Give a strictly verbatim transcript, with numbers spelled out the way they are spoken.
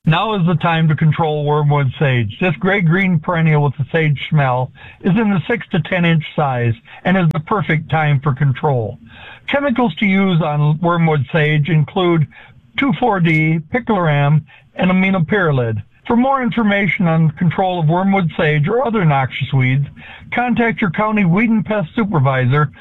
Now is the time to control wormwood sage. This gray-green perennial with the sage smell is in the six to ten inch size and is the perfect time for control. Chemicals to use on wormwood sage include two four D, picloram, and aminopyrrolid. For more information on control of wormwood sage or other noxious weeds, contact your county weed and pest supervisor